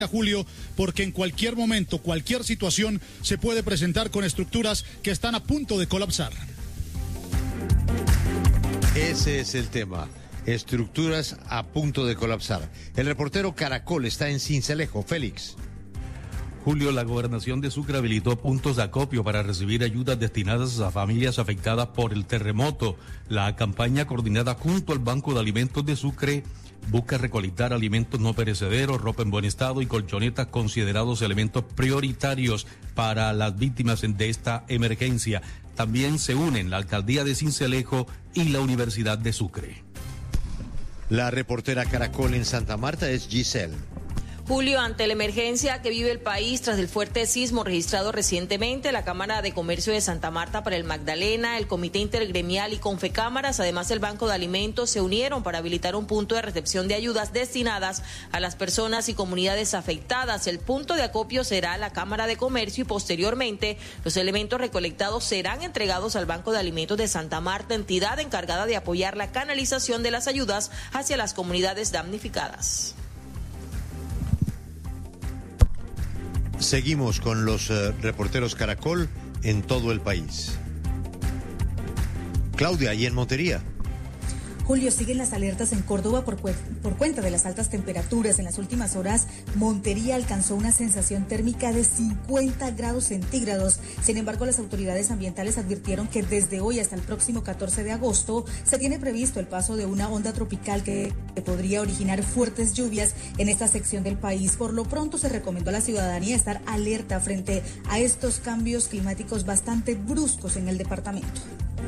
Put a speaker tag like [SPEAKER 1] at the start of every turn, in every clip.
[SPEAKER 1] Julio, porque en cualquier momento, cualquier situación se puede presentar con estructuras que están a punto de colapsar.
[SPEAKER 2] Ese es el tema, estructuras a punto de colapsar. El reportero Caracol está en Sincelejo. Félix.
[SPEAKER 3] Julio, la gobernación de Sucre habilitó puntos de acopio para recibir ayudas destinadas a familias afectadas por el terremoto. La campaña coordinada junto al Banco de Alimentos de Sucre busca recolectar alimentos no perecederos, ropa en buen estado y colchonetas considerados elementos prioritarios para las víctimas de esta emergencia. También se unen la Alcaldía de Sincelejo y la Universidad de Sucre.
[SPEAKER 2] La reportera Caracol en Santa Marta es Giselle.
[SPEAKER 4] Julio, ante la emergencia que vive el país tras el fuerte sismo registrado recientemente, la Cámara de Comercio de Santa Marta para el Magdalena, el Comité Intergremial y Confecámaras, además el Banco de Alimentos, se unieron para habilitar un punto de recepción de ayudas destinadas a las personas y comunidades afectadas. El punto de acopio será la Cámara de Comercio y posteriormente los elementos recolectados serán entregados al Banco de Alimentos de Santa Marta, entidad encargada de apoyar la canalización de las ayudas hacia las comunidades damnificadas.
[SPEAKER 2] Seguimos con los reporteros Caracol en todo el país. Claudia, ¿y en Montería?
[SPEAKER 5] Julio, siguen las alertas en Córdoba por cuenta de las altas temperaturas. En las últimas horas, Montería alcanzó una sensación térmica de 50 grados centígrados. Sin embargo, las autoridades ambientales advirtieron que desde hoy hasta el próximo 14 de agosto se tiene previsto el paso de una onda tropical que podría originar fuertes lluvias en esta sección del país. Por lo pronto, se recomendó a la ciudadanía estar alerta frente a estos cambios climáticos bastante bruscos en el departamento.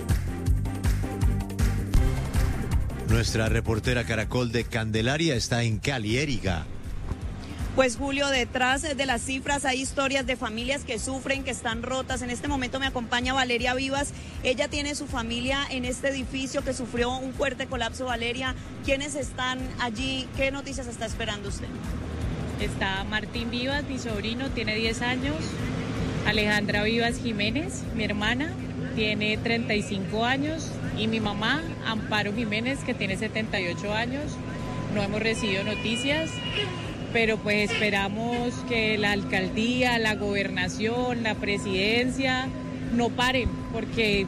[SPEAKER 2] Nuestra reportera Caracol de Candelaria está en Cali, Erika.
[SPEAKER 6] Pues Julio, detrás de las cifras hay historias de familias que sufren, que están rotas. En este momento me acompaña Valeria Vivas. Ella tiene su familia en este edificio que sufrió un fuerte colapso. Valeria, ¿quiénes están allí? ¿Qué noticias está esperando usted?
[SPEAKER 7] Está Martín Vivas, mi sobrino, tiene 10 años. Alejandra Vivas Jiménez, mi hermana, tiene 35 años. Y mi mamá, Amparo Jiménez, que tiene 78 años. No hemos recibido noticias, pero pues esperamos que la alcaldía, la gobernación, la presidencia no paren, porque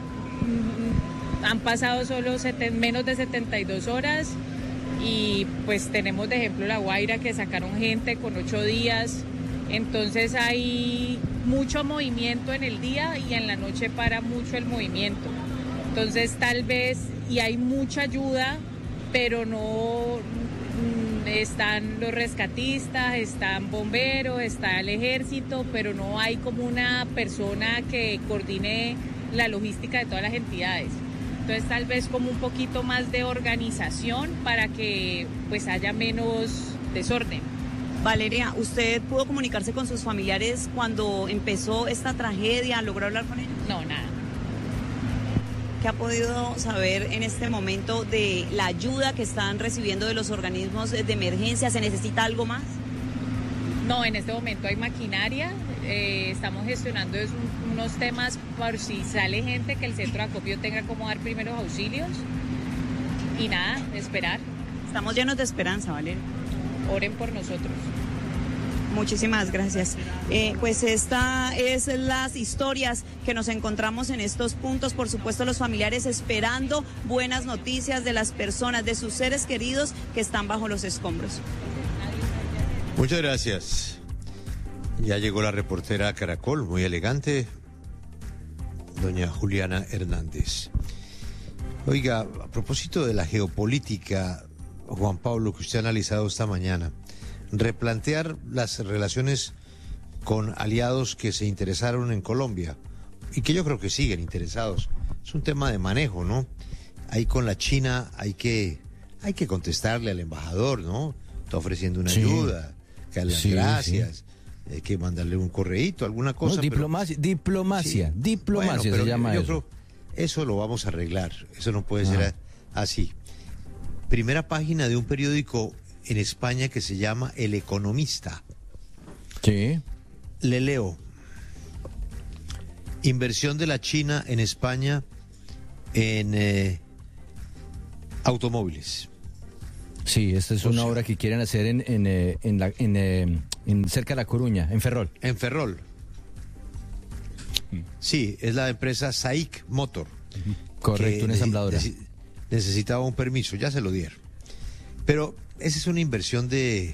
[SPEAKER 7] han pasado solo menos de 72 horas y pues tenemos de ejemplo La Guaira, que sacaron gente con 8 días. Entonces hay mucho movimiento en el día y en la noche para mucho el movimiento. Entonces tal vez, y hay mucha ayuda, pero no están los rescatistas, están bomberos, está el ejército, pero no hay como una persona que coordine la logística de todas las entidades. Entonces tal vez como un poquito más de organización para que pues haya menos desorden.
[SPEAKER 6] Valeria, ¿usted pudo comunicarse con sus familiares cuando empezó esta tragedia? ¿Logró hablar con ellos?
[SPEAKER 7] No, nada.
[SPEAKER 6] ¿Qué ha podido saber en este momento de la ayuda que están recibiendo de los organismos de emergencia? ¿Se necesita algo más?
[SPEAKER 7] No, en este momento hay maquinaria. Estamos gestionando unos temas por si sale gente, que el centro de acopio tenga como dar primeros auxilios. Y nada, esperar.
[SPEAKER 6] Estamos llenos de esperanza, Valeria.
[SPEAKER 7] Oren por nosotros.
[SPEAKER 6] Muchísimas gracias. Pues esta es las historias que nos encontramos en estos puntos. Por supuesto, los familiares esperando buenas noticias de las personas, de sus seres queridos que están bajo los escombros.
[SPEAKER 2] Muchas gracias. Ya llegó la reportera Caracol, muy elegante, doña Juliana Hernández. Oiga, a propósito de la geopolítica, Juan Pablo, que usted ha analizado esta mañana, replantear las relaciones con aliados que se interesaron en Colombia y que yo creo que siguen interesados. Es un tema de manejo, ¿no? Ahí con la China hay que contestarle al embajador, ¿no? Está ofreciendo una ayuda, que darle las gracias, hay que mandarle un correíto, alguna cosa.
[SPEAKER 8] No, diplomacia bueno, se llama
[SPEAKER 2] yo
[SPEAKER 8] eso.
[SPEAKER 2] Creo, eso lo vamos a arreglar, eso no puede ser así. Primera página de un periódico en España que se llama El Economista.
[SPEAKER 8] Sí.
[SPEAKER 2] Le leo. Inversión de la China en España en automóviles.
[SPEAKER 8] Sí, esta es una obra que quieren hacer en cerca de La Coruña, en Ferrol.
[SPEAKER 2] En Ferrol. Sí, es la empresa SAIC Motor.
[SPEAKER 8] Correcto, una ensambladora.
[SPEAKER 2] Necesitaba un permiso, ya se lo dieron. Pero esa es una inversión de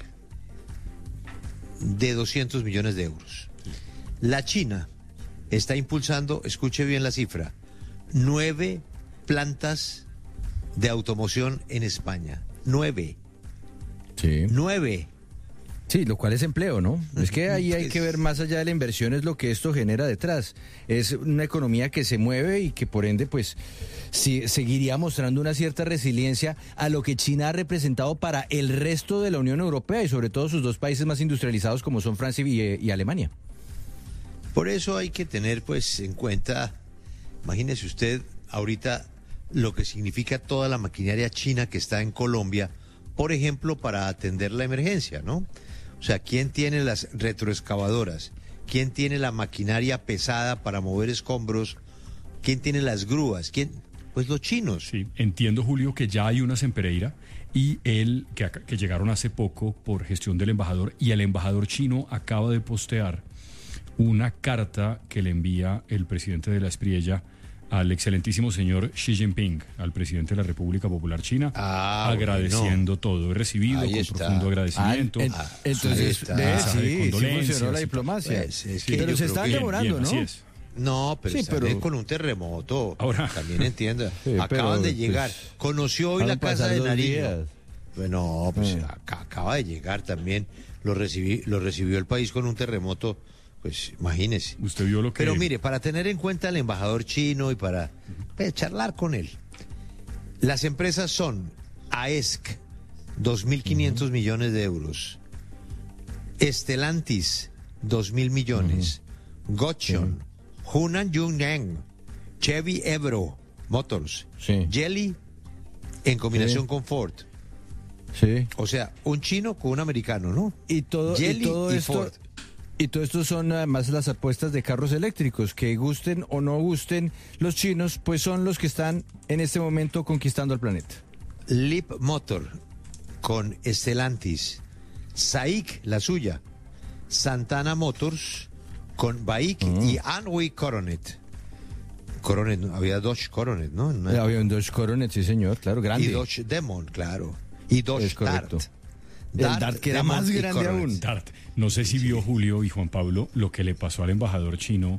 [SPEAKER 2] 200 millones de euros. La China está impulsando, escuche bien la cifra, 9 plantas de automoción en España. 9.
[SPEAKER 8] Sí.
[SPEAKER 2] 9.
[SPEAKER 8] Sí, lo cual es empleo, ¿no? Es que ahí hay que ver más allá de la inversión, es lo que esto genera detrás. Es una economía que se mueve y que por ende, pues, sí, seguiría mostrando una cierta resiliencia a lo que China ha representado para el resto de la Unión Europea y sobre todo sus dos países más industrializados como son Francia y Alemania.
[SPEAKER 2] Por eso hay que tener, pues, en cuenta, imagínese usted ahorita lo que significa toda la maquinaria china que está en Colombia, por ejemplo, para atender la emergencia, ¿no? O sea, ¿quién tiene las retroexcavadoras? ¿Quién tiene la maquinaria pesada para mover escombros? ¿Quién tiene las grúas? ¿Quién? Pues los chinos.
[SPEAKER 9] Sí, entiendo, Julio, que ya hay unas en Pereira y que llegaron hace poco por gestión del embajador, y el embajador chino acaba de postear una carta que le envía el presidente de la Espriella al excelentísimo señor Xi Jinping, al presidente de la República Popular China, agradeciendo todo. He recibido con profundo agradecimiento.
[SPEAKER 8] Entonces, sí funcionó la diplomacia.
[SPEAKER 2] Pues,
[SPEAKER 8] pero se están demorando, ¿no?
[SPEAKER 9] Así es.
[SPEAKER 2] No, pero,
[SPEAKER 8] sí, pero
[SPEAKER 2] con un terremoto.
[SPEAKER 9] Ahora
[SPEAKER 2] también entienda.
[SPEAKER 8] Sí,
[SPEAKER 2] acaban de llegar.
[SPEAKER 8] Pues,
[SPEAKER 2] conoció hoy la casa de Nariño. Bueno, pues
[SPEAKER 8] Ah.
[SPEAKER 2] acaba de llegar también. Lo recibió el país con un terremoto. Pues imagínese.
[SPEAKER 9] Usted vio lo que...
[SPEAKER 2] Pero mire, para tener en cuenta al embajador chino y para charlar con él, las empresas son AESC, 2.500 millones de euros, Stellantis, 2.000 millones, Gotion, Hunan Yungyang, Chevy Ebro Motors, Geely en combinación con Ford.
[SPEAKER 8] Sí.
[SPEAKER 2] O sea, un chino con un americano, ¿no?
[SPEAKER 8] Y todo
[SPEAKER 2] Geely
[SPEAKER 8] esto...
[SPEAKER 2] Ford.
[SPEAKER 8] Y todo esto son además las apuestas de carros eléctricos, que gusten o no gusten los chinos, pues son los que están en este momento conquistando el planeta.
[SPEAKER 2] Leap Motor con Stellantis, SAIC, la suya, Santana Motors con BAIC y Anhui Coronet. Coronet, había Dodge Coronet, ¿no?
[SPEAKER 8] Había un Dodge Coronet, sí señor, claro, grande.
[SPEAKER 2] Y Dodge Demon, claro. Y Dodge Dart.
[SPEAKER 8] El Dart que era
[SPEAKER 2] Demon
[SPEAKER 8] más
[SPEAKER 2] y
[SPEAKER 8] grande
[SPEAKER 2] Coronet.
[SPEAKER 8] aún.
[SPEAKER 9] Dart. No sé si vio Julio y Juan Pablo lo que le pasó al embajador chino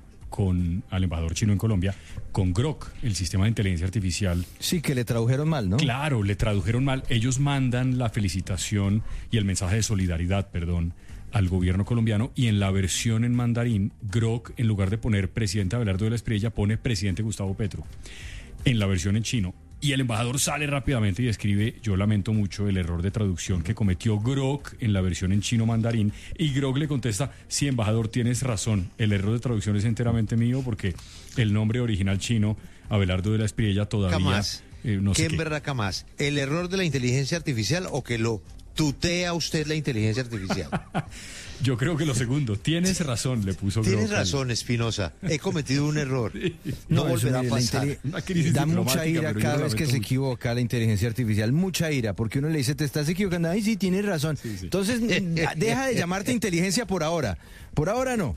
[SPEAKER 9] en Colombia con Grok, el sistema de inteligencia artificial.
[SPEAKER 8] Sí, que le tradujeron mal, ¿no?
[SPEAKER 9] Claro, le tradujeron mal. Ellos mandan la felicitación y el mensaje de solidaridad, al gobierno colombiano, y en la versión en mandarín, Grok, en lugar de poner presidente Abelardo de la Espriella, pone presidente Gustavo Petro. En la versión en chino. Y el embajador sale rápidamente y escribe: yo lamento mucho el error de traducción que cometió Grok en la versión en chino mandarín. Y Grok le contesta: sí, embajador, tienes razón, el error de traducción es enteramente mío, porque el nombre original chino, Abelardo de la Espriella, todavía no sé
[SPEAKER 2] ¿Quién berraca más? ¿El error de la inteligencia artificial o que lo tutea usted la inteligencia artificial?
[SPEAKER 9] Yo creo que lo segundo. Tienes razón, le puso Grok.
[SPEAKER 2] Tienes razón, Espinosa. He cometido un error. No volverá a pasar.
[SPEAKER 8] Da mucha ira cada vez que se equivoca la inteligencia artificial. Mucha ira, porque uno le dice: te estás equivocando. Ay, sí, tienes razón. Sí. Entonces, deja de llamarte inteligencia por ahora. Por ahora no.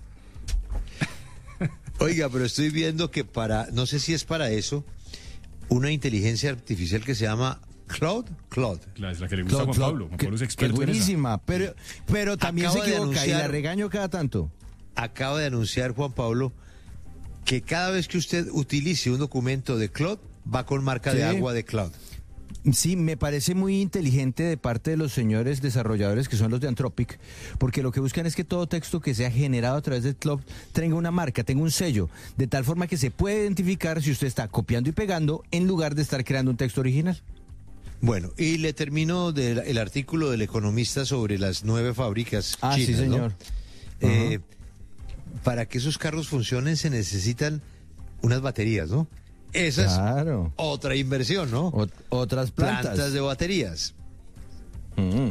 [SPEAKER 2] Oiga, pero estoy viendo que no sé si es para eso, una inteligencia artificial que se llama Claude.
[SPEAKER 9] Es la que le gusta a Juan Pablo. Juan Pablo es experto
[SPEAKER 8] que es buenísima, pero también se equivoca y la regaño cada tanto.
[SPEAKER 2] Acaba de anunciar Juan Pablo que cada vez que usted utilice un documento de Claude, va con marca de agua de Claude.
[SPEAKER 8] Sí, me parece muy inteligente de parte de los señores desarrolladores, que son los de Anthropic, porque lo que buscan es que todo texto que sea generado a través de Claude tenga una marca, tenga un sello, de tal forma que se puede identificar si usted está copiando y pegando en lugar de estar creando un texto original.
[SPEAKER 2] Bueno, y le termino el artículo del Economista sobre las 9 fábricas chinas,
[SPEAKER 8] sí, señor.
[SPEAKER 2] ¿No? Para que esos carros funcionen se necesitan unas baterías, ¿no? Esa es otra inversión, ¿no?
[SPEAKER 8] Otras plantas
[SPEAKER 2] de baterías.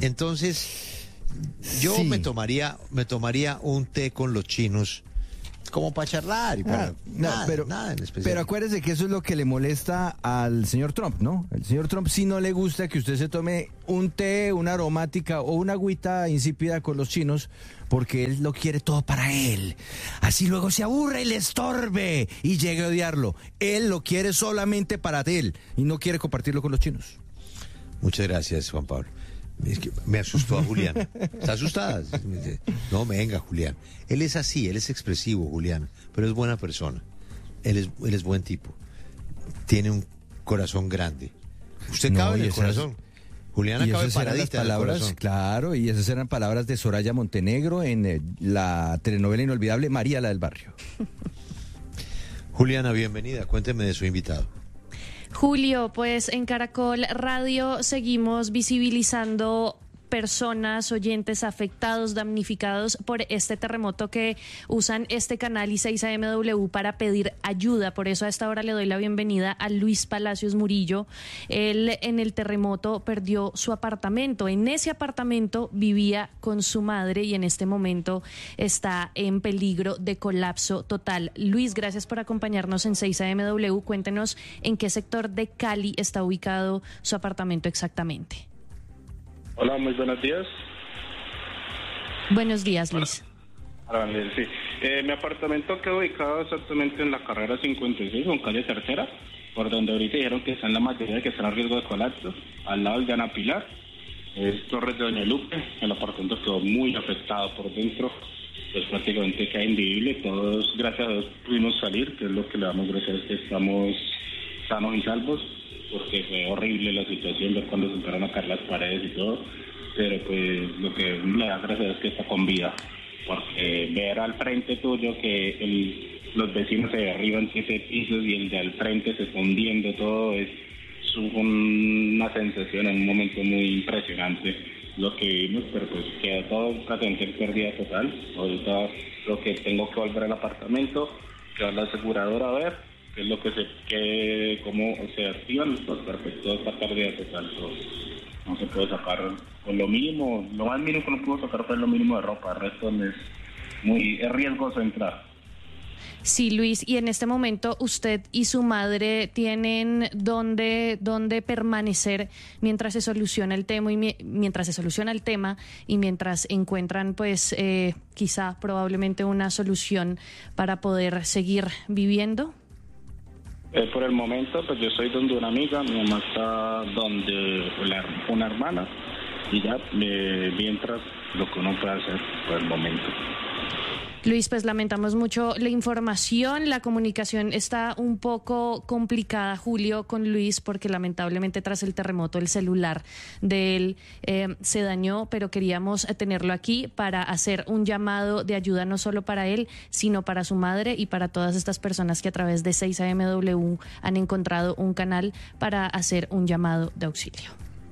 [SPEAKER 2] Entonces, yo me tomaría un té con los chinos como para charlar y para nada en especial.
[SPEAKER 8] Pero acuérdese que eso es lo que le molesta al señor Trump, ¿no? El señor Trump sí no le gusta que usted se tome un té, una aromática o una agüita insípida con los chinos, porque él lo quiere todo para él. Así luego se aburre y le estorbe y llegue a odiarlo. Él lo quiere solamente para él y no quiere compartirlo con los chinos.
[SPEAKER 2] Muchas gracias, Juan Pablo. Es que me asustó a Julián. ¿Está asustada? No, venga, Julián. Él es así, él es expresivo, Julián, pero es buena persona. Él es buen tipo. Tiene un corazón grande. Usted cabe en el corazón. Juliana cabe paradita en el corazón.
[SPEAKER 8] Claro, y esas eran palabras de Soraya Montenegro en la telenovela inolvidable María la del Barrio.
[SPEAKER 2] Juliana, bienvenida. Cuénteme de su invitado.
[SPEAKER 10] Julio, pues en Caracol Radio seguimos visibilizando personas, oyentes afectados, damnificados por este terremoto, que usan este canal y 6AMW para pedir ayuda. Por eso a esta hora le doy la bienvenida a Luis Palacios Murillo. Él en el terremoto perdió su apartamento. En ese apartamento vivía con su madre y en este momento está en peligro de colapso total. Luis, gracias por acompañarnos en 6AMW. Cuéntenos en qué sector de Cali está ubicado su apartamento exactamente.
[SPEAKER 11] Hola, muy buenos días.
[SPEAKER 10] Buenos días, Luis.
[SPEAKER 11] Hola, sí. Mi apartamento queda ubicado exactamente en la carrera 56, con calle Tercera, por donde ahorita dijeron que están la mayoría que están a riesgo de colapso, al lado del Llana Pilar. Es Torres de Doña Lupe. El apartamento quedó muy afectado por dentro, pues prácticamente queda invivible. Todos, gracias a Dios, pudimos salir, que es lo que le damos gracias, que estamos sanos y salvos, porque fue horrible la situación, ver cuando se empezaron a caer las paredes y todo, pero pues lo que le da gracias es que está con vida, porque ver al frente tuyo que los vecinos se derriban 7 pisos y el de al frente se está hundiendo todo, es una sensación en un momento muy impresionante lo que vimos, pero pues queda todo prácticamente en pérdida total. Ahorita lo que tengo que volver al apartamento, que va a la aseguradora a ver qué es lo que cómo se activan los perfectos, esta pérdida total. No se puede sacar con lo mínimo, lo más mínimo que no puedo sacar fue lo mínimo de ropa, el resto es riesgoso entrar.
[SPEAKER 10] Sí, Luis, y en este momento usted y su madre tienen dónde permanecer mientras se soluciona el tema y mientras encuentran pues quizá probablemente una solución para poder seguir viviendo.
[SPEAKER 11] Por el momento, pues yo estoy donde una amiga, mi mamá está donde una hermana, y ya mientras lo que uno puede hacer por el momento.
[SPEAKER 10] Luis, pues lamentamos mucho la información, la comunicación está un poco complicada, Julio, con Luis, porque lamentablemente tras el terremoto el celular de él se dañó, pero queríamos tenerlo aquí para hacer un llamado de ayuda no solo para él, sino para su madre y para todas estas personas que a través de 6AMW han encontrado un canal para hacer un llamado de auxilio.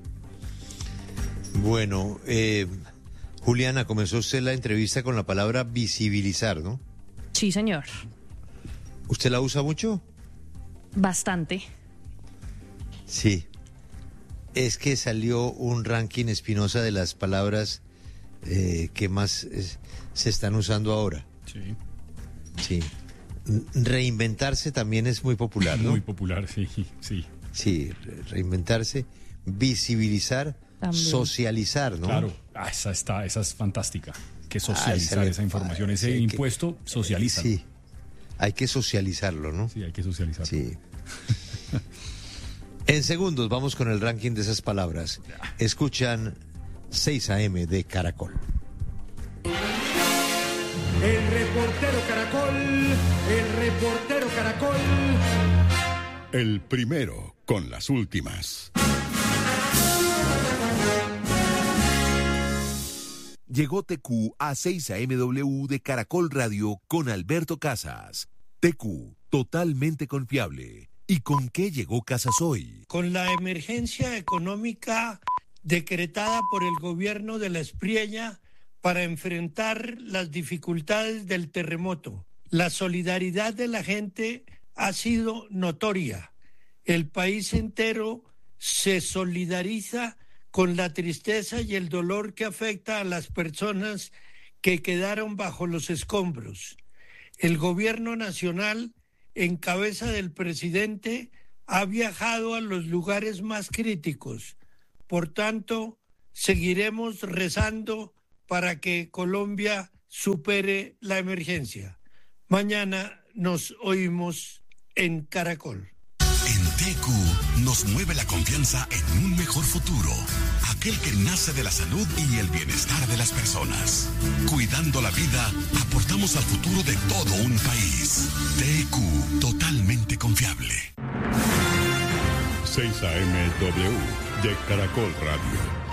[SPEAKER 2] Bueno, Juliana, comenzó usted la entrevista con la palabra visibilizar, ¿no?
[SPEAKER 10] Sí, señor.
[SPEAKER 2] ¿Usted la usa mucho?
[SPEAKER 10] Bastante.
[SPEAKER 2] Sí. Es que salió un ranking, Espinosa, de las palabras que más se están usando ahora.
[SPEAKER 9] Sí.
[SPEAKER 2] Sí. Reinventarse también es muy popular, ¿no?
[SPEAKER 9] Muy popular, sí.
[SPEAKER 2] Sí, reinventarse, visibilizar, también. Socializar, ¿no?
[SPEAKER 9] Claro, esa es fantástica. Que socializar esa información, ese impuesto, socializa.
[SPEAKER 2] Sí, hay que socializarlo, ¿no?
[SPEAKER 9] Sí, hay que socializarlo.
[SPEAKER 2] Sí. En segundos vamos con el ranking de esas palabras. Escuchan 6 AM de Caracol.
[SPEAKER 12] El reportero Caracol.
[SPEAKER 13] El primero con las últimas. Llegó TQ a 6AMW de Caracol Radio con Alberto Casas. TQ, totalmente confiable. ¿Y con qué llegó Casas hoy?
[SPEAKER 14] Con la emergencia económica decretada por el gobierno de La Espriella para enfrentar las dificultades del terremoto. La solidaridad de la gente ha sido notoria. El país entero se solidariza con la tristeza y el dolor que afecta a las personas que quedaron bajo los escombros. El gobierno nacional, en cabeza del presidente, ha viajado a los lugares más críticos. Por tanto, seguiremos rezando para que Colombia supere la emergencia. Mañana nos oímos en Caracol.
[SPEAKER 15] En TQ nos mueve la confianza en un mejor futuro, aquel que nace de la salud y el bienestar de las personas. Cuidando la vida, aportamos al futuro de todo un país. TQ, totalmente confiable.
[SPEAKER 16] 6 AM-W de Caracol Radio.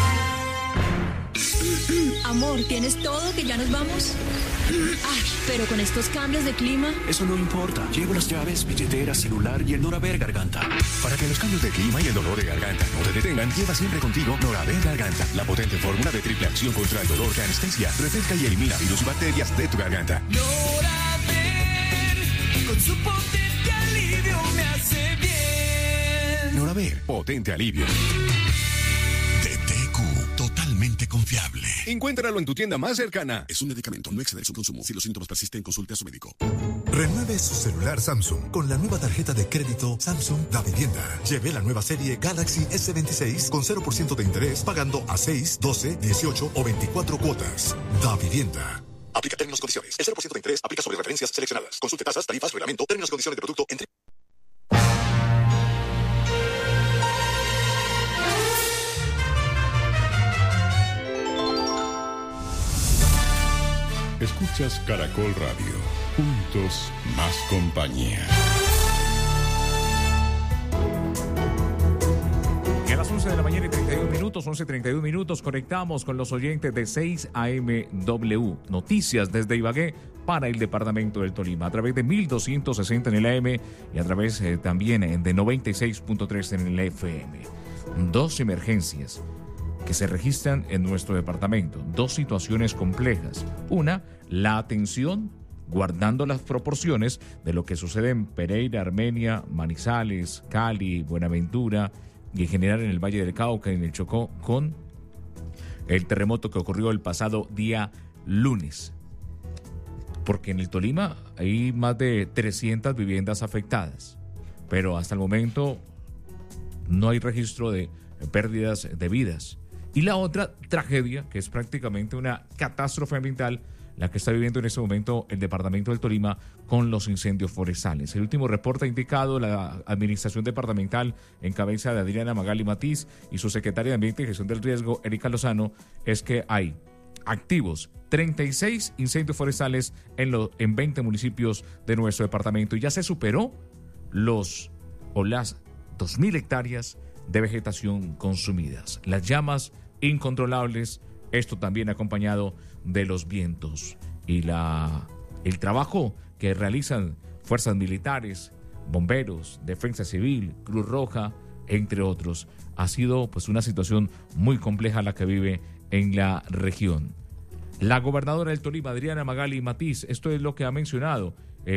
[SPEAKER 17] Amor, ¿tienes todo que ya nos vamos? Ay, pero con estos cambios de clima...
[SPEAKER 18] Eso no importa. Llevo las llaves, billetera, celular y el Noraver Garganta. Para que los cambios de clima y el dolor de garganta no te detengan, lleva siempre contigo Noraver Garganta, la potente fórmula de triple acción contra el dolor que anestesia, refresca y elimina virus y bacterias de tu garganta.
[SPEAKER 19] Noraver, con su potente alivio me hace bien.
[SPEAKER 18] Noraver, potente alivio.
[SPEAKER 15] Totalmente confiable.
[SPEAKER 18] Encuéntralo en tu tienda más cercana.
[SPEAKER 15] Es un medicamento, no exceder su consumo. Si los síntomas persisten, consulte a su médico.
[SPEAKER 20] Renueve su celular Samsung con la nueva tarjeta de crédito Samsung Da Vivienda. Lleve la nueva serie Galaxy S26 con 0% de interés, pagando a 6, 12, 18 o 24 cuotas. Da Vivienda.
[SPEAKER 15] Aplica términos y condiciones. El 0% de interés aplica sobre referencias seleccionadas. Consulte tasas, tarifas, reglamento, términos y condiciones de producto entre...
[SPEAKER 16] Escuchas Caracol Radio. Juntos, más compañía.
[SPEAKER 21] Y a las 11 de la mañana y 31 minutos, 11:31 minutos, conectamos con los oyentes de 6 AM-W. Noticias desde Ibagué para el departamento del Tolima, a través de 1260 en el AM y a través también de 96.3 en el FM. Dos emergencias que se registran en nuestro departamento. Dos situaciones complejas. Una, la atención, guardando las proporciones de lo que sucede en Pereira, Armenia, Manizales, Cali, Buenaventura y en general en el Valle del Cauca y en el Chocó, con el terremoto que ocurrió el pasado día lunes. Porque en el Tolima hay más de 300 viviendas afectadas, pero hasta el momento no hay registro de pérdidas de vidas. Y la otra tragedia, que es prácticamente una catástrofe ambiental, la que está viviendo en este momento el departamento del Tolima con los incendios forestales. El último reporte ha indicado la administración departamental en cabeza de Adriana Magali Matiz y su secretaria de Ambiente y Gestión del Riesgo, Erika Lozano, es que hay activos 36 incendios forestales en 20 municipios de nuestro departamento y ya se superó las 2.000 hectáreas de vegetación consumidas. Las llamas incontrolables, esto también acompañado de los vientos y el trabajo que realizan fuerzas militares, bomberos, defensa civil, Cruz Roja, entre otros. Ha sido pues una situación muy compleja la que vive en la región. La gobernadora del Tolima, Adriana Magali Matiz, esto es lo que ha mencionado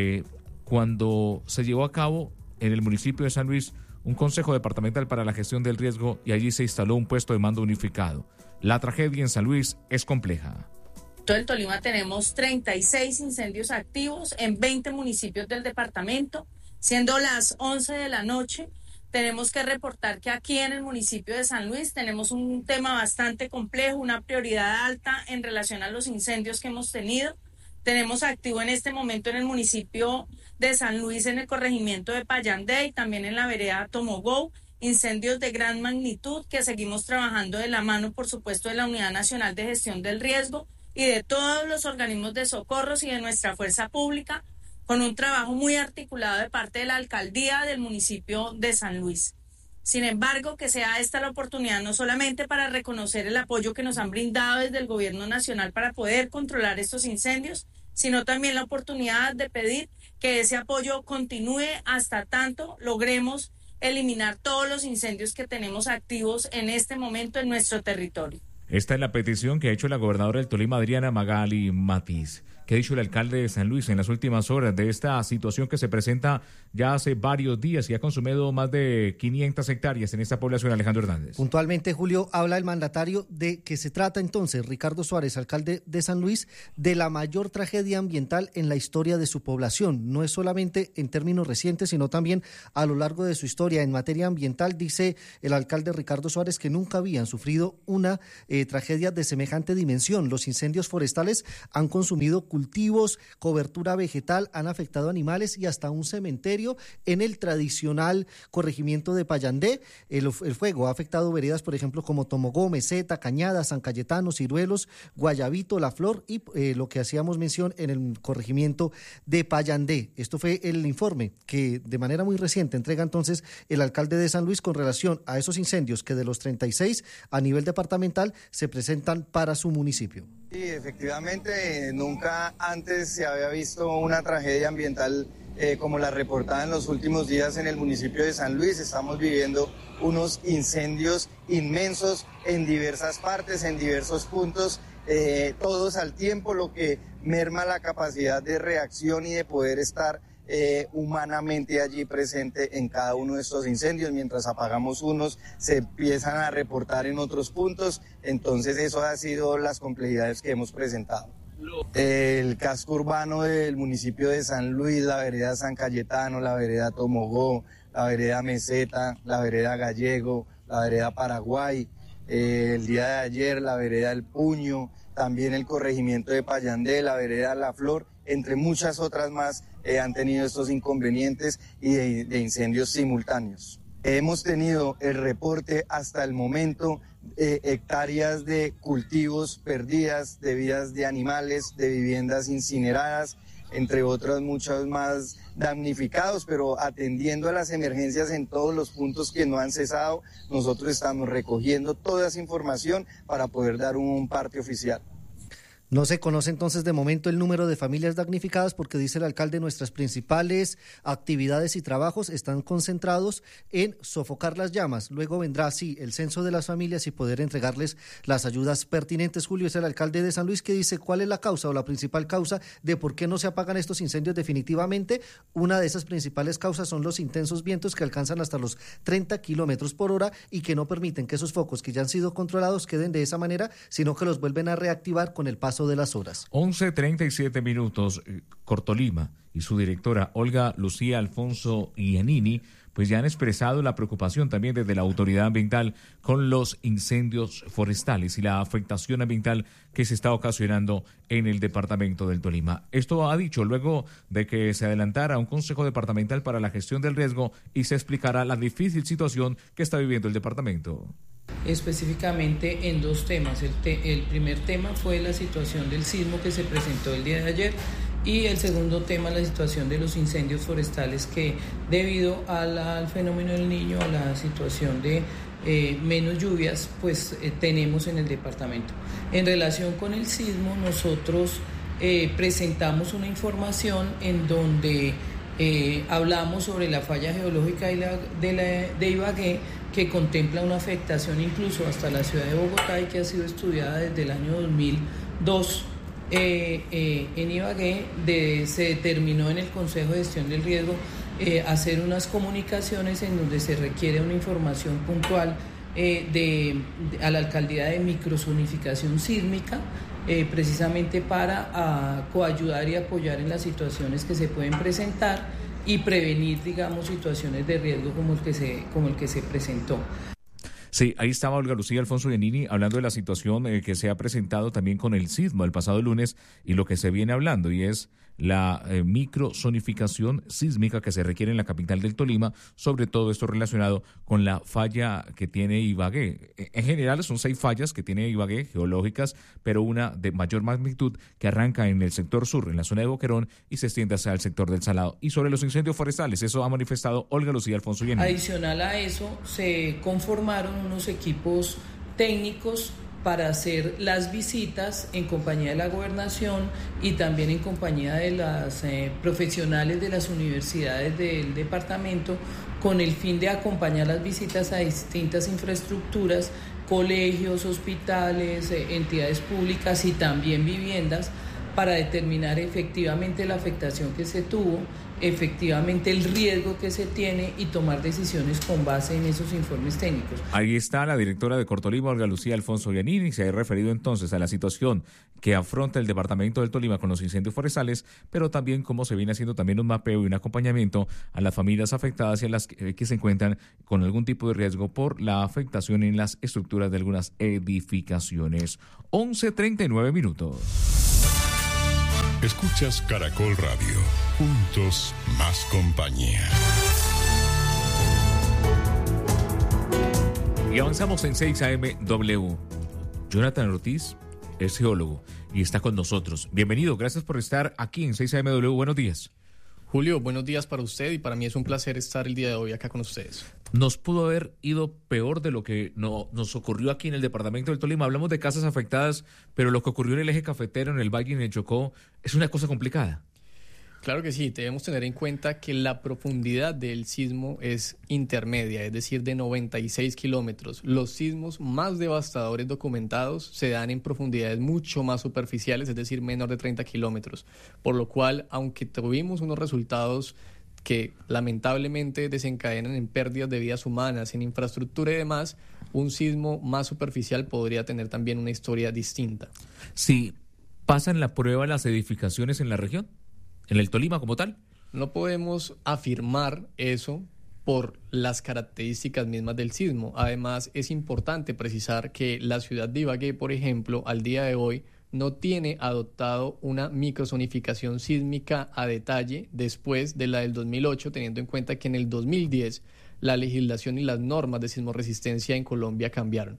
[SPEAKER 21] cuando se llevó a cabo en el municipio de San Luis un consejo departamental para la gestión del riesgo y allí se instaló un puesto de mando unificado. La tragedia en San Luis es compleja.
[SPEAKER 22] En todo el Tolima tenemos 36 incendios activos en 20 municipios del departamento. Siendo las 11 de la noche, tenemos que reportar que aquí en el municipio de San Luis tenemos un tema bastante complejo, una prioridad alta en relación a los incendios que hemos tenido. Tenemos activo en este momento en el municipio de San Luis, en el corregimiento de Payandé y también en la vereda Tomogó, incendios de gran magnitud que seguimos trabajando de la mano, por supuesto, de la Unidad Nacional de Gestión del Riesgo y de todos los organismos de socorros y de nuestra fuerza pública, con un trabajo muy articulado de parte de la alcaldía del municipio de San Luis. Sin embargo, que sea esta la oportunidad no solamente para reconocer el apoyo que nos han brindado desde el gobierno nacional para poder controlar estos incendios, sino también la oportunidad de pedir que ese apoyo continúe hasta tanto logremos eliminar todos los incendios que tenemos activos en este momento en nuestro territorio.
[SPEAKER 21] Esta es la petición que ha hecho la gobernadora del Tolima, Adriana Magali Matiz. ¿Qué ha dicho el alcalde de San Luis en las últimas horas de esta situación que se presenta ya hace varios días y ha consumido más de 500 hectáreas en esta población, Alejandro Hernández?
[SPEAKER 1] Puntualmente, Julio, habla el mandatario de que se trata entonces, Ricardo Suárez, alcalde de San Luis, de la mayor tragedia ambiental en la historia de su población. No es solamente en términos recientes, sino también a lo largo de su historia. En materia ambiental, dice el alcalde Ricardo Suárez que nunca habían sufrido una tragedia de semejante dimensión. Los incendios forestales han consumido cultivos, cobertura vegetal, han afectado animales y hasta un cementerio en el tradicional corregimiento de Payandé. El fuego ha afectado veredas, por ejemplo, como Tomogó, Meseta, Cañada, San Cayetano, Ciruelos, Guayabito, La Flor y lo que hacíamos mención en el corregimiento de Payandé. Esto fue el informe que de manera muy reciente entrega entonces el alcalde de San Luis con relación a esos incendios que de los 36 a nivel departamental se presentan para su municipio.
[SPEAKER 3] Sí, efectivamente, nunca antes se había visto una tragedia ambiental como la reportada en los últimos días en el municipio de San Luis. Estamos viviendo unos incendios inmensos en diversas partes, en diversos puntos, todos al tiempo, lo que merma la capacidad de reacción y de poder estar humanamente allí presente en cada uno de estos incendios. Mientras apagamos unos, se empiezan a reportar en otros puntos, entonces eso ha sido las complejidades que hemos presentado. El casco urbano del municipio de San Luis, la vereda San Cayetano, la vereda Tomogó, la vereda Meseta, la vereda Gallego, la vereda Paraguay, el día de ayer la vereda El Puño, también el corregimiento de Payandé, la vereda La Flor, entre muchas otras más, han tenido estos inconvenientes y de incendios simultáneos. Hemos tenido el reporte hasta el momento, hectáreas de cultivos perdidas, de vidas de animales, de viviendas incineradas, entre otras muchas más damnificados, pero atendiendo a las emergencias en todos los puntos que no han cesado, nosotros estamos recogiendo toda esa información para poder dar un parte oficial.
[SPEAKER 1] No se conoce entonces de momento el número de familias damnificadas porque dice el alcalde nuestras principales actividades y trabajos están concentrados en sofocar las llamas. Luego vendrá sí el censo de las familias y poder entregarles las ayudas pertinentes. Julio, es el alcalde de San Luis que dice cuál es la causa o la principal causa de por qué no se apagan estos incendios definitivamente. Una de esas principales causas son los intensos vientos que alcanzan hasta los 30 kilómetros por hora y que no permiten que esos focos que ya han sido controlados queden de esa manera, sino que los vuelven a reactivar con el paso de las horas.
[SPEAKER 21] 11:37, Cortolima y su directora Olga Lucía Alfonso Iannini pues ya han expresado la preocupación también desde la autoridad ambiental con los incendios forestales y la afectación ambiental que se está ocasionando en el departamento del Tolima. Esto ha dicho luego de que se adelantara un consejo departamental para la gestión del riesgo y se explicará la difícil situación que está viviendo el departamento.
[SPEAKER 23] Específicamente en dos temas. El primer tema fue la situación del sismo que se presentó el día de ayer y el segundo tema, la situación de los incendios forestales que debido al fenómeno del Niño, a la situación de menos lluvias, pues tenemos en el departamento. En relación con el sismo, nosotros presentamos una información en donde hablamos sobre la falla geológica de Ibagué, que contempla una afectación incluso hasta la ciudad de Bogotá y que ha sido estudiada desde el año 2002 en Ibagué. Se determinó en el Consejo de Gestión del Riesgo hacer unas comunicaciones en donde se requiere una información puntual a la alcaldía de microzonificación sísmica, precisamente para coayudar y apoyar en las situaciones que se pueden presentar y prevenir, digamos, situaciones de riesgo como el que se presentó.
[SPEAKER 21] Sí, ahí estaba Olga Lucía Alfonso Iannini hablando de la situación que se ha presentado también con el sismo el pasado lunes y lo que se viene hablando, y es la microzonificación sísmica que se requiere en la capital del Tolima, sobre todo esto relacionado con la falla que tiene Ibagué. En general son 6 fallas que tiene Ibagué geológicas, pero una de mayor magnitud que arranca en el sector sur, en la zona de Boquerón, y se extiende hacia el sector del Salado. Y sobre los incendios forestales, eso ha manifestado Olga Lucía Alfonso Iannini.
[SPEAKER 23] Adicional a eso, se conformaron unos equipos técnicos para hacer las visitas en compañía de la gobernación y también en compañía de las profesionales de las universidades del departamento, con el fin de acompañar las visitas a distintas infraestructuras colegios, hospitales, entidades públicas y también viviendas para determinar efectivamente la afectación que se tuvo, efectivamente el riesgo que se tiene y tomar decisiones con base en esos informes técnicos.
[SPEAKER 21] Ahí está la directora de Cortolima, Olga Lucía Alfonso Giannini, se ha referido entonces a la situación que afronta el departamento del Tolima con los incendios forestales, pero también cómo se viene haciendo también un mapeo y un acompañamiento a las familias afectadas y a las que se encuentran con algún tipo de riesgo por la afectación en las estructuras de algunas edificaciones. 11:39 minutos.
[SPEAKER 16] Escuchas Caracol Radio. Juntos más compañía.
[SPEAKER 21] Y avanzamos en 6 AM/W. Jonathan Ortiz es geólogo y está con nosotros. Bienvenido, gracias por estar aquí en 6 AM/W. Buenos días.
[SPEAKER 4] Julio, buenos días para usted y para mí es un placer estar el día de hoy acá con ustedes.
[SPEAKER 21] Nos pudo haber ido peor de lo que nos ocurrió aquí en el departamento del Tolima. Hablamos de casas afectadas, pero lo que ocurrió en el eje cafetero, en el Valle y en el Chocó, es una cosa complicada.
[SPEAKER 4] Claro que sí, debemos tener en cuenta que la profundidad del sismo es intermedia, es decir, de 96 kilómetros. Los sismos más devastadores documentados se dan en profundidades mucho más superficiales, es decir, menor de 30 kilómetros. Por lo cual, aunque tuvimos unos resultados que lamentablemente desencadenan en pérdidas de vidas humanas, en infraestructura y demás, un sismo más superficial podría tener también una historia distinta.
[SPEAKER 21] Sí, ¿pasan la prueba las edificaciones en la región? ¿En el Tolima como tal?
[SPEAKER 4] No podemos afirmar eso por las características mismas del sismo. Además, es importante precisar que la ciudad de Ibagué, por ejemplo, al día de hoy, no tiene adoptado una microzonificación sísmica a detalle después de la del 2008, teniendo en cuenta que en el 2010 la legislación y las normas de sismoresistencia en Colombia cambiaron.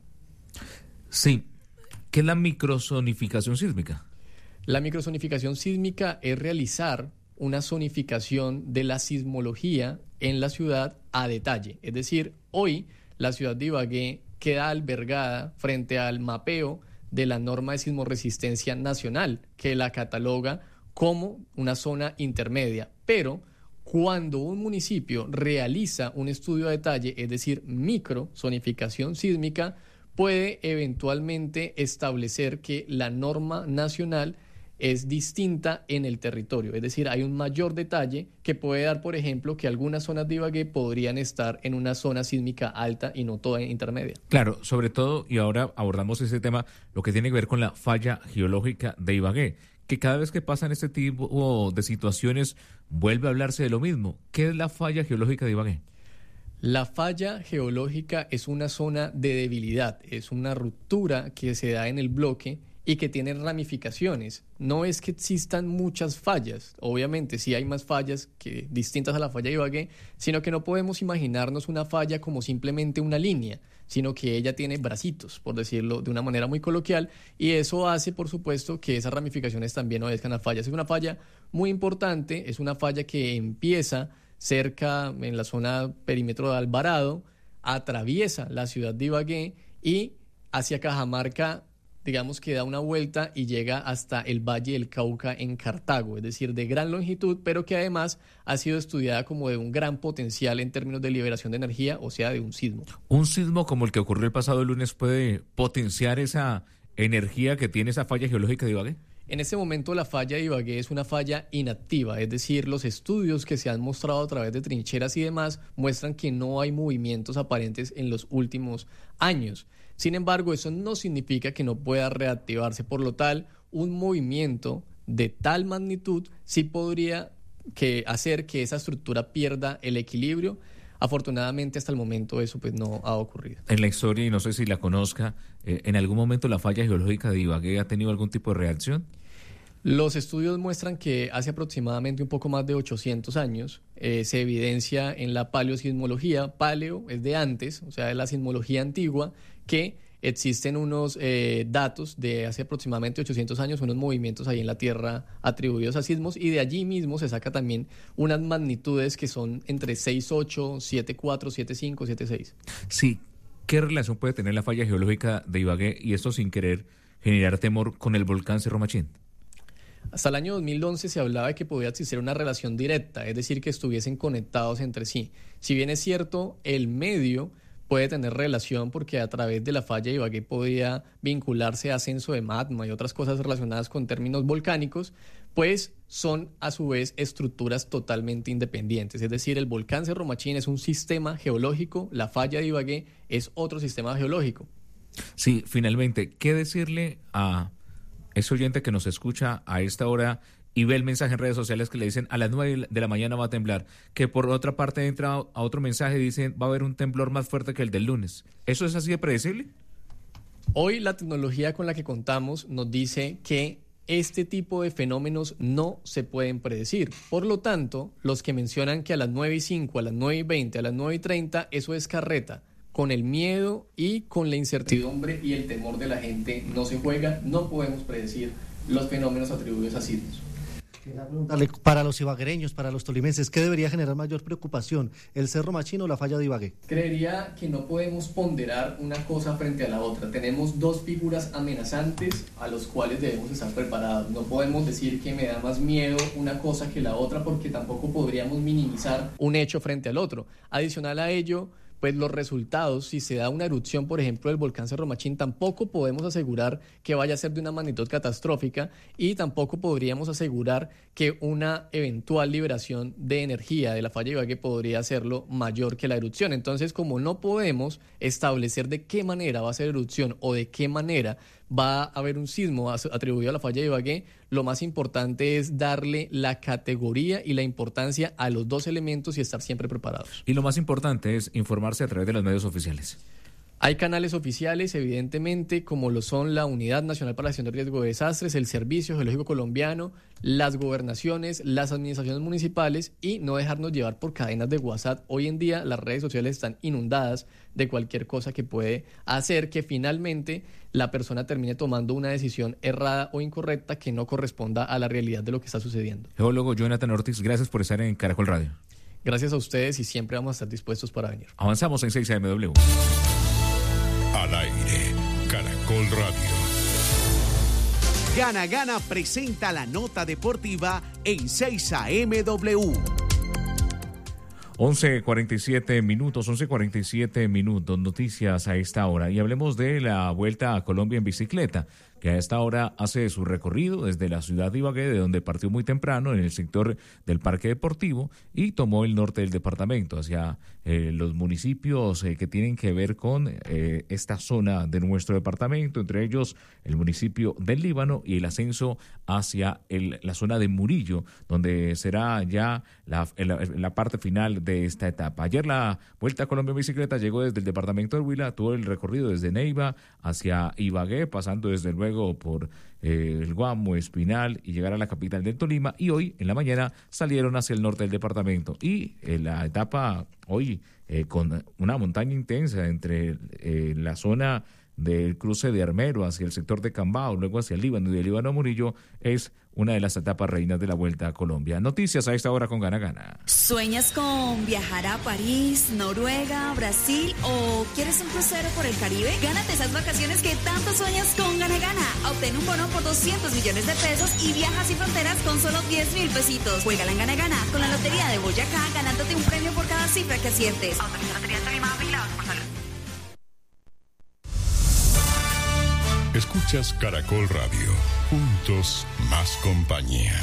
[SPEAKER 21] Sí. ¿Qué es la microzonificación sísmica?
[SPEAKER 4] La microzonificación sísmica es realizar una zonificación de la sismología en la ciudad a detalle. Es decir, hoy la ciudad de Ibagué queda albergada frente al mapeo de la norma de sismoresistencia nacional, que la cataloga como una zona intermedia. Pero cuando un municipio realiza un estudio a detalle, es decir, microzonificación sísmica, puede eventualmente establecer que la norma nacional es distinta en el territorio, es decir, hay un mayor detalle que puede dar, por ejemplo, que algunas zonas de Ibagué podrían estar en una zona sísmica alta y no toda intermedia.
[SPEAKER 21] Claro, sobre todo, y ahora abordamos ese tema, lo que tiene que ver con la falla geológica de Ibagué, que cada vez que pasan este tipo de situaciones vuelve a hablarse de lo mismo. ¿Qué es la falla geológica de Ibagué?
[SPEAKER 4] La falla geológica es una zona de debilidad, es una ruptura que se da en el bloque y que tiene ramificaciones. No es que existan muchas fallas, obviamente sí hay más fallas que distintas a la falla de Ibagué, sino que no podemos imaginarnos una falla como simplemente una línea, sino que ella tiene bracitos, por decirlo de una manera muy coloquial, y eso hace, por supuesto, que esas ramificaciones también obedezcan a fallas. Es una falla muy importante, es una falla que empieza cerca en la zona perímetro de Alvarado, atraviesa la ciudad de Ibagué y hacia Cajamarca, digamos que da una vuelta y llega hasta el Valle del Cauca en Cartago, es decir, de gran longitud, pero que además ha sido estudiada como de un gran potencial en términos de liberación de energía, o sea, de un sismo.
[SPEAKER 21] ¿Un sismo como el que ocurrió el pasado lunes puede potenciar esa energía que tiene esa falla geológica de Ibagué?
[SPEAKER 4] En este momento la falla de Ibagué es una falla inactiva, es decir, los estudios que se han mostrado a través de trincheras y demás muestran que no hay movimientos aparentes en los últimos años. Sin embargo, eso no significa que no pueda reactivarse. Por lo tal, un movimiento de tal magnitud sí podría hacer que esa estructura pierda el equilibrio. Afortunadamente, hasta el momento eso pues no ha ocurrido.
[SPEAKER 21] En la historia, y no sé si la conozca, ¿en algún momento la falla geológica de Ibagué ha tenido algún tipo de reacción?
[SPEAKER 4] Los estudios muestran que hace aproximadamente un poco más de 800 años se evidencia en la paleosismología, paleo es de antes, o sea, de la sismología antigua, que existen unos datos de hace aproximadamente 800 años, unos movimientos ahí en la Tierra atribuidos a sismos, y de allí mismo se saca también unas magnitudes que son entre 6.8, 7.4, 7.5, 7.6.
[SPEAKER 21] Sí, ¿qué relación puede tener la falla geológica de Ibagué y esto sin querer generar temor con el volcán Cerro Machín?
[SPEAKER 4] Hasta el año 2011 se hablaba de que podía existir una relación directa, es decir, que estuviesen conectados entre sí. Si bien es cierto, el medio puede tener relación porque a través de la falla de Ibagué podía vincularse a ascenso de magma y otras cosas relacionadas con términos volcánicos, pues son a su vez estructuras totalmente independientes. Es decir, el volcán Cerro Machín es un sistema geológico, la falla de Ibagué es otro sistema geológico.
[SPEAKER 21] Sí, finalmente, ¿qué decirle a ese oyente que nos escucha a esta hora y ve el mensaje en redes sociales que le dicen a las 9 de la mañana va a temblar, que por otra parte entra a otro mensaje y dicen va a haber un temblor más fuerte que el del lunes? ¿Eso es así de predecible?
[SPEAKER 4] Hoy la tecnología con la que contamos nos dice que este tipo de fenómenos no se pueden predecir. Por lo tanto, los que mencionan que a las 9:05, a las 9:20, a las 9:30, eso es carreta. Con el miedo y con la incertidumbre y el temor de la gente no se juega, no podemos predecir los fenómenos atribuidos a sismos.
[SPEAKER 1] Para los ibaguereños, para los tolimenses, ¿qué debería generar mayor preocupación? ¿El Cerro Machín o la falla de Ibagué?
[SPEAKER 4] Creería que no podemos ponderar una cosa frente a la otra. Tenemos dos figuras amenazantes a los cuales debemos estar preparados. No podemos decir que me da más miedo una cosa que la otra porque tampoco podríamos minimizar un hecho frente al otro. Adicional a ello, pues los resultados, si se da una erupción, por ejemplo, del volcán Cerro Machín, tampoco podemos asegurar que vaya a ser de una magnitud catastrófica y tampoco podríamos asegurar que una eventual liberación de energía de la falla de Ibagué podría hacerlo mayor que la erupción. Entonces, como no podemos establecer de qué manera va a ser erupción o de qué manera va a haber un sismo atribuido a la falla de Ibagué, lo más importante es darle la categoría y la importancia a los dos elementos y estar siempre preparados.
[SPEAKER 21] Y lo más importante es informarse a través de los medios oficiales.
[SPEAKER 4] Hay canales oficiales, evidentemente, como lo son la Unidad Nacional para la Gestión de Riesgo de Desastres, el Servicio Geológico Colombiano, las gobernaciones, las administraciones municipales y no dejarnos llevar por cadenas de WhatsApp. Hoy en día las redes sociales están inundadas de cualquier cosa que puede hacer que finalmente la persona termine tomando una decisión errada o incorrecta que no corresponda a la realidad de lo que está sucediendo.
[SPEAKER 21] Geólogo Jonathan Ortiz, gracias por estar en Caracol Radio.
[SPEAKER 4] Gracias a ustedes y siempre vamos a estar dispuestos para venir.
[SPEAKER 21] Avanzamos en 6AMW.
[SPEAKER 16] Al aire, Caracol Radio.
[SPEAKER 5] Gana Gana presenta la nota deportiva en 6AMW.
[SPEAKER 21] 11:47 minutos, noticias a esta hora. Y hablemos de la Vuelta a Colombia en bicicleta, que a esta hora hace su recorrido desde la ciudad de Ibagué, de donde partió muy temprano en el sector del Parque Deportivo y tomó el norte del departamento hacia los municipios que tienen que ver con esta zona de nuestro departamento, entre ellos el municipio del Líbano y el ascenso hacia la zona de Murillo, donde será ya la parte final de esta etapa. Ayer la Vuelta a Colombia en bicicleta llegó desde el departamento del Huila, tuvo el recorrido desde Neiva hacia Ibagué, pasando desde luego por el Guamo, Espinal y llegar a la capital del Tolima, y hoy en la mañana salieron hacia el norte del departamento y la etapa hoy con una montaña intensa entre la zona del cruce de Armero hacia el sector de Cambao, luego hacia el Líbano y del Líbano a Murillo, es una de las etapas reinas de la Vuelta a Colombia. Noticias a esta hora con Gana Gana.
[SPEAKER 6] ¿Sueñas con viajar a París, Noruega, Brasil o quieres un crucero por el Caribe? Gánate esas vacaciones que tanto sueñas con Gana Gana. Obtén un bono por 200 millones de pesos y viaja sin fronteras con solo 10.000 pesitos. Juégala en Gana Gana con la Lotería de Boyacá, ganándote un premio por cada cifra que aciertes. Autoriza Lotería de Tolima, vigilados por salud.
[SPEAKER 16] Escuchas Caracol Radio. Juntos, más compañía.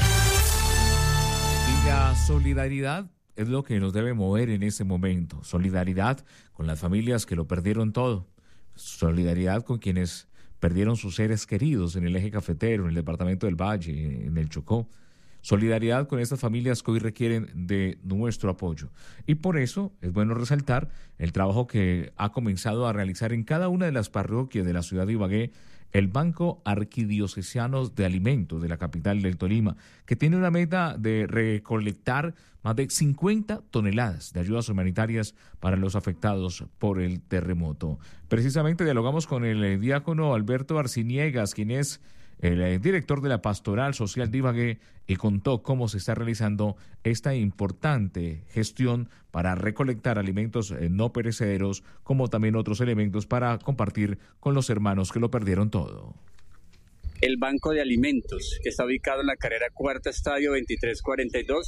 [SPEAKER 21] Y la solidaridad es lo que nos debe mover en este momento. Solidaridad con las familias que lo perdieron todo. Solidaridad con quienes perdieron sus seres queridos en el eje cafetero, en el departamento del Valle, en el Chocó. Solidaridad con estas familias que hoy requieren de nuestro apoyo. Y por eso es bueno resaltar el trabajo que ha comenzado a realizar en cada una de las parroquias de la ciudad de Ibagué el Banco Arquidiocesano de Alimentos de la capital del Tolima, que tiene una meta de recolectar más de 50 toneladas de ayudas humanitarias para los afectados por el terremoto. Precisamente dialogamos con el diácono Alberto Arciniegas, quien es el director de la Pastoral Social de Ibagué, y contó cómo se está realizando esta importante gestión para recolectar alimentos no perecederos, como también otros elementos para compartir con los hermanos que lo perdieron todo.
[SPEAKER 7] El Banco de Alimentos, que está ubicado en la carrera Cuarta Estadio 2342,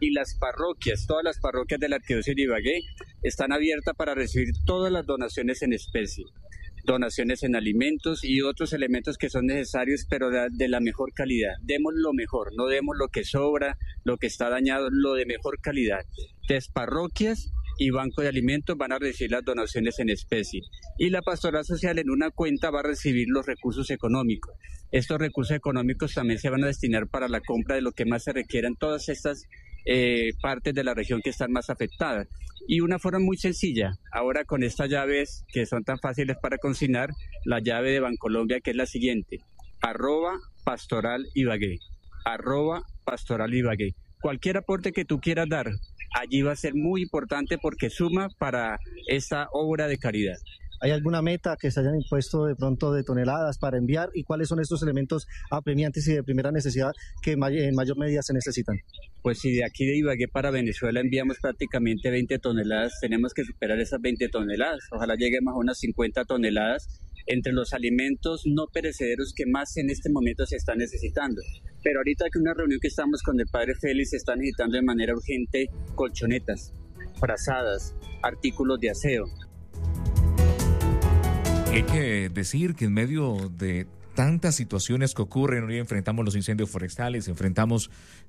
[SPEAKER 7] y las parroquias, todas las parroquias de la Arquidiócesis de Ibagué están abiertas para recibir todas las donaciones en especie, donaciones en alimentos y otros elementos que son necesarios, pero de la mejor calidad. Demos lo mejor, no demos lo que sobra, lo que está dañado, lo de mejor calidad. Entonces, parroquias y Banco de Alimentos van a recibir las donaciones en especie. Y la Pastoral Social en una cuenta va a recibir los recursos económicos. Estos recursos económicos también se van a destinar para la compra de lo que más se requiera en todas estas partes de la región que están más afectadas. Y una forma muy sencilla, ahora con estas llaves que son tan fáciles para consignar, la llave de Bancolombia, que es la siguiente: @pastoralibagué, @pastoralibagué. Cualquier aporte que tú quieras dar, allí va a ser muy importante porque suma para esta obra de caridad.
[SPEAKER 1] ¿Hay alguna meta que se hayan impuesto de pronto de toneladas para enviar? ¿Y cuáles son estos elementos apremiantes y de primera necesidad que en mayor medida se necesitan?
[SPEAKER 7] Pues si de aquí de Ibagué para Venezuela enviamos prácticamente 20 toneladas, tenemos que superar esas 20 toneladas. Ojalá lleguemos a unas 50 toneladas entre los alimentos no perecederos que más en este momento se están necesitando. Pero ahorita que una reunión que estamos con el padre Félix se está necesitando de manera urgente colchonetas, frazadas, artículos de aseo.
[SPEAKER 21] Hay que decir que en medio de tantas situaciones que ocurren, hoy enfrentamos los incendios forestales, enfrentamos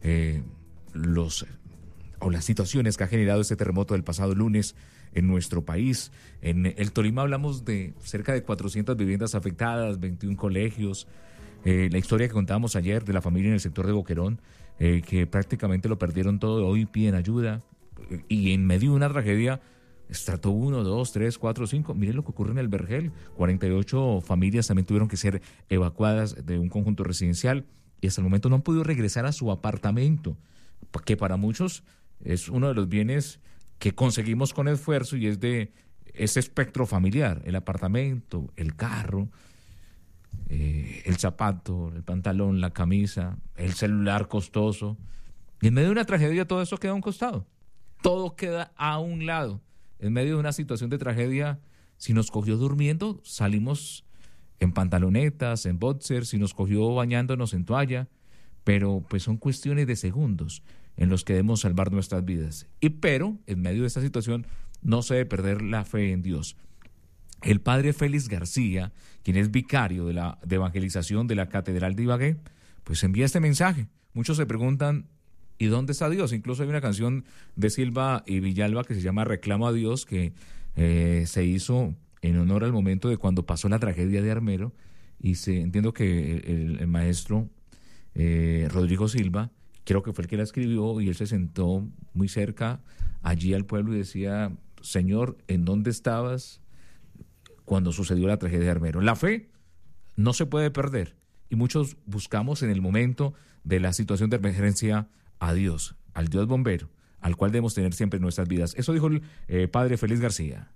[SPEAKER 21] las situaciones que ha generado este terremoto del pasado lunes en nuestro país. En el Tolima hablamos de cerca de 400 viviendas afectadas, 21 colegios. La historia que contábamos ayer de la familia en el sector de Boquerón, que prácticamente lo perdieron todo, hoy piden ayuda. Y en medio de una tragedia, estrato 1, 2, 3, 4, 5. Miren lo que ocurre en el Vergel. 48 familias también tuvieron que ser evacuadas de un conjunto residencial y hasta el momento no han podido regresar a su apartamento, que para muchos es uno de los bienes que conseguimos con esfuerzo y es de ese espectro familiar: el apartamento, el carro, el zapato, el pantalón, la camisa, el celular costoso. Y en medio de una tragedia todo eso queda a un costado, todo queda a un lado. En medio de una situación de tragedia, si nos cogió durmiendo, salimos en pantalonetas, en boxers, si nos cogió bañándonos en toalla, pero pues son cuestiones de segundos en los que debemos salvar nuestras vidas. Pero en medio de esta situación no se debe perder la fe en Dios. El padre Félix García, quien es vicario de evangelización de la Catedral de Ibagué, pues envía este mensaje. Muchos se preguntan: ¿y dónde está Dios? Incluso hay una canción de Silva y Villalba que se llama Reclamo a Dios, que se hizo en honor al momento de cuando pasó la tragedia de Armero, y entiendo que el maestro Rodrigo Silva, creo que fue el que la escribió, y él se sentó muy cerca allí al pueblo y decía: Señor, ¿en dónde estabas cuando sucedió la tragedia de Armero? La fe no se puede perder, y muchos buscamos en el momento de la situación de emergencia a Dios, al Dios bombero, al cual debemos tener siempre en nuestras vidas. Eso dijo el padre Félix García.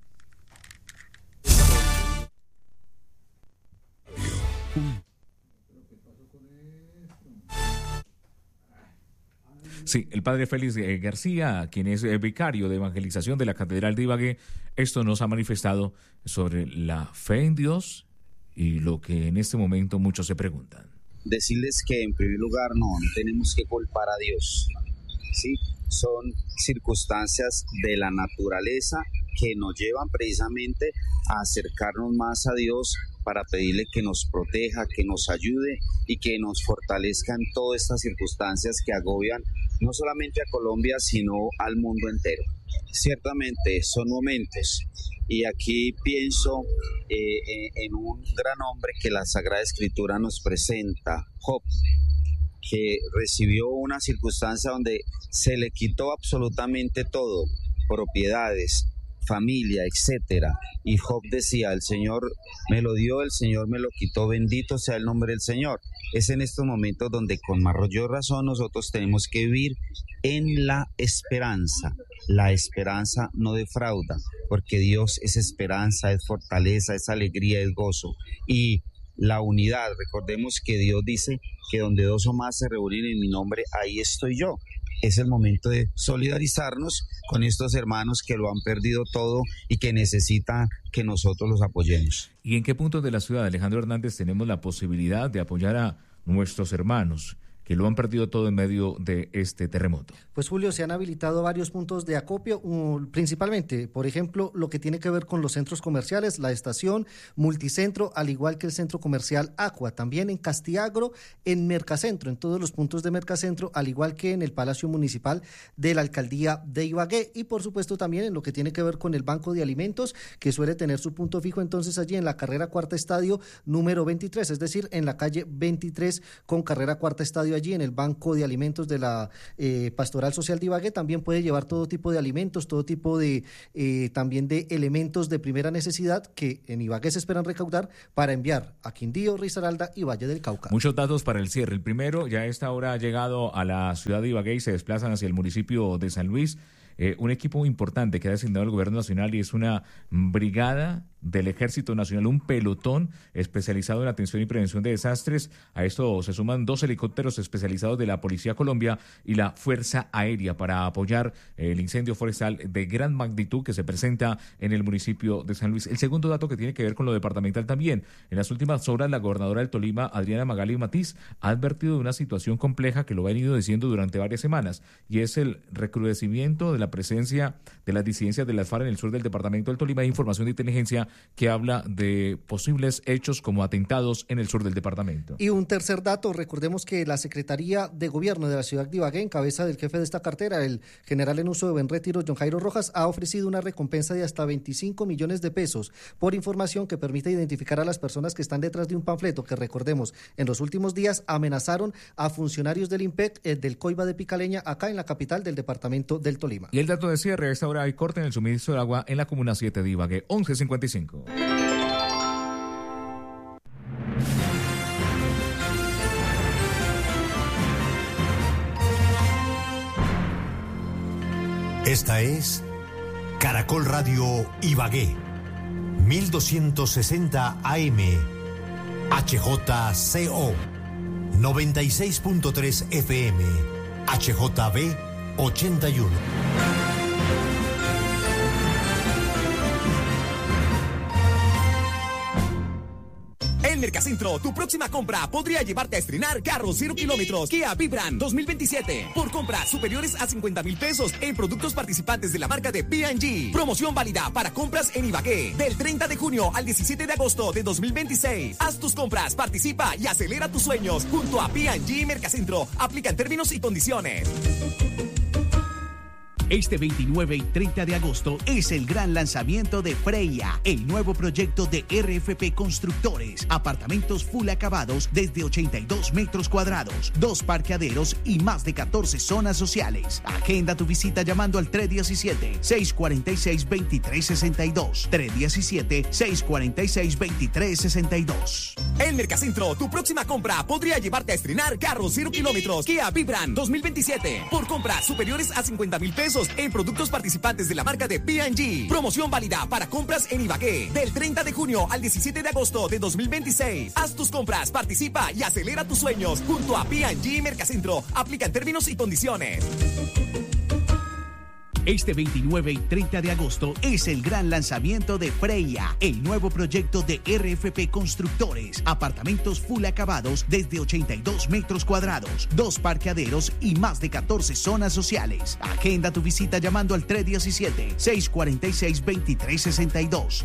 [SPEAKER 21] Sí, el padre Félix García, quien es vicario de evangelización de la Catedral de Ibagué, esto nos ha manifestado sobre la fe en Dios y lo que en este momento muchos se preguntan.
[SPEAKER 8] Decirles que en primer lugar no tenemos que culpar a Dios, ¿sí? Son circunstancias de la naturaleza que nos llevan precisamente a acercarnos más a Dios para pedirle que nos proteja, que nos ayude y que nos fortalezca en todas estas circunstancias que agobian no solamente a Colombia, sino al mundo entero. Ciertamente son momentos, y aquí pienso en un gran hombre que la Sagrada Escritura nos presenta, Job, que recibió una circunstancia donde se le quitó absolutamente todo, propiedades, familia, etcétera, y Job decía: el Señor me lo dio, el Señor me lo quitó, bendito sea el nombre del Señor. Es en estos momentos donde con mayor razón nosotros tenemos que vivir en la esperanza. La esperanza no defrauda, porque Dios es esperanza, es fortaleza, es alegría, es gozo. Y la unidad, recordemos que Dios dice que donde dos o más se reúnen en mi nombre, ahí estoy yo. Es el momento de solidarizarnos con estos hermanos que lo han perdido todo y que necesitan que nosotros los apoyemos.
[SPEAKER 21] ¿Y en qué puntos de la ciudad, Alejandro Hernández, tenemos la posibilidad de apoyar a nuestros hermanos que lo han perdido todo en medio de este terremoto.
[SPEAKER 1] Pues Julio, se han habilitado varios puntos de acopio, principalmente, por ejemplo, lo que tiene que ver con los centros comerciales, la estación Multicentro, al igual que el centro comercial Aqua, también en Castiagro, en Mercacentro, en todos los puntos de Mercacentro, al igual que en el Palacio Municipal de la Alcaldía de Ibagué, y por supuesto también en lo que tiene que ver con el Banco de Alimentos, que suele tener su punto fijo entonces allí en la carrera Cuarta Estadio número 23, es decir, en la calle 23 con carrera Cuarta Estadio, allí en el Banco de Alimentos de la Pastoral Social de Ibagué. También puede llevar todo tipo de alimentos, todo tipo de también de elementos de primera necesidad que en Ibagué se esperan recaudar para enviar a Quindío, Risaralda y Valle del Cauca.
[SPEAKER 21] Muchos datos para el cierre. El primero, ya a esta hora ha llegado a la ciudad de Ibagué y se desplazan hacia el municipio de San Luis. Un equipo importante que ha designado el gobierno nacional, y es una brigada del Ejército Nacional, un pelotón especializado en atención y prevención de desastres. A esto se suman 2 helicópteros especializados de la Policía Colombia y la Fuerza Aérea para apoyar el incendio forestal de gran magnitud que se presenta en el municipio de San Luis. El segundo dato, que tiene que ver con lo departamental también. En las últimas horas, la gobernadora del Tolima, Adriana Magali Matiz, ha advertido de una situación compleja que lo ha venido diciendo durante varias semanas, y es el recrudecimiento de la presencia de las disidencias de las FARC en el sur del departamento del Tolima. Hay información de inteligencia que habla de posibles hechos como atentados en el sur del departamento.
[SPEAKER 1] Y un tercer dato, recordemos que la Secretaría de Gobierno de la ciudad de Ibagué, en cabeza del jefe de esta cartera, el general en uso de buen retiro, John Jairo Rojas, ha ofrecido una recompensa de hasta 25 millones de pesos por información que permite identificar a las personas que están detrás de un panfleto que, recordemos, en los últimos días amenazaron a funcionarios del IMPEC, del COIBA de Picaleña, acá en la capital del departamento del Tolima.
[SPEAKER 21] Y el dato de cierre: a esta hora hay corte en el suministro de agua en la Comuna 7 de Ibagué, 11:55.
[SPEAKER 9] Esta es Caracol Radio Ibagué, 1260 AM, HJCO, 96.3 FM, HJB 81.
[SPEAKER 10] En Mercacentro, tu próxima compra podría llevarte a estrenar carro 0 kilómetros Kia Vibran 2027 por compras superiores a 50,000 pesos en productos participantes de la marca de P&G. Promoción válida para compras en Ibagué del 30 de junio al 17 de agosto de 2026. Haz tus compras, participa y acelera tus sueños junto a P&G Mercacentro. Aplican términos y condiciones.
[SPEAKER 5] Este 29 y 30 de agosto es el gran lanzamiento de Freya, el nuevo proyecto de RFP Constructores. Apartamentos full acabados desde 82 metros cuadrados, 2 parqueaderos y más de 14 zonas sociales. Agenda tu visita llamando al 317-646-2362. 317-646-2362.
[SPEAKER 10] En Mercacentro, tu próxima compra podría llevarte a estrenar carro 0 kilómetros Kia Vibran 2027 por compras superiores a 50,000 pesos en productos participantes de la marca de P&G. Promoción válida para compras en Ibagué del 30 de junio al 17 de agosto de 2026. Haz tus compras, participa y acelera tus sueños junto a P&G Mercacentro. Aplican términos y condiciones.
[SPEAKER 5] Este 29 y 30 de agosto es el gran lanzamiento de Freya, el nuevo proyecto de RFP Constructores. Apartamentos full acabados desde 82 metros cuadrados, 2 parqueaderos y más de 14 zonas sociales. Agenda tu visita llamando al 317-646-2362.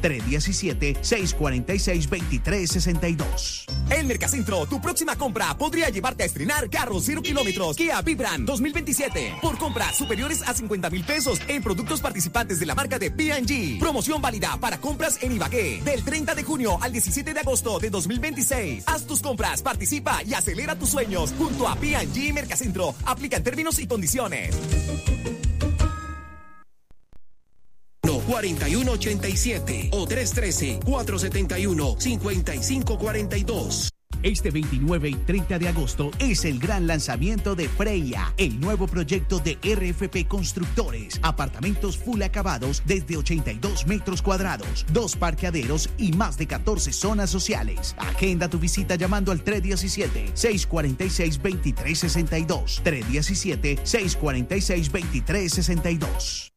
[SPEAKER 5] 317-646-2362.
[SPEAKER 10] En Mercacentro, tu próxima compra podría llevarte a estrenar carro 0 kilómetros Kia Vibran 2027 por compras superiores a 50,000 pesos en productos participantes de la marca de P&G. Promoción válida para compras en Ibagué del 30 de junio al 17 de agosto de 2026. Haz tus compras, participa y acelera tus sueños junto a P&G Mercacentro. Aplican términos y condiciones.
[SPEAKER 11] 4187 o 313-471-5542.
[SPEAKER 5] Este 29 y 30 de agosto es el gran lanzamiento de Freya, el nuevo proyecto de RFP Constructores. Apartamentos full acabados desde 82 metros cuadrados, 2 parqueaderos y más de 14 zonas sociales. Agenda tu visita llamando al 317-646-2362. 317-646-2362.